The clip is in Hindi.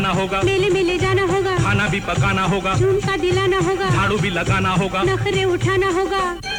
होगा, मेले मेले जाना होगा, खाना भी पकाना होगा, झुमका दिलाना होगा, झाड़ू भी लगाना होगा, नखरे उठाना होगा।